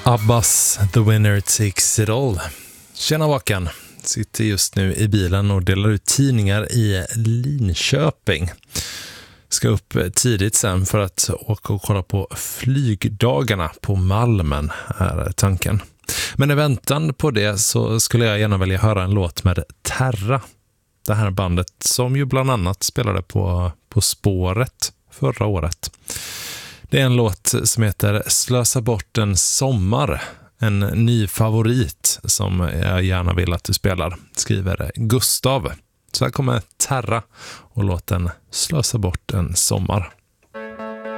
Abbas, The Winner Takes It All. Tjena Vakan, sitter just nu i bilen och delar ut tidningar i Linköping. Ska upp tidigt sen för att åka och kolla på flygdagarna på Malmen, är tanken. Men i väntan på det så skulle jag gärna vilja höra en låt med Terra. Det här bandet som ju bland annat spelade på Spåret förra året. Det är en låt som heter Slösa bort en sommar. En ny favorit som jag gärna vill att du spelar, skriver Gustav. Så här kommer Terra och låten Slösa bort en sommar.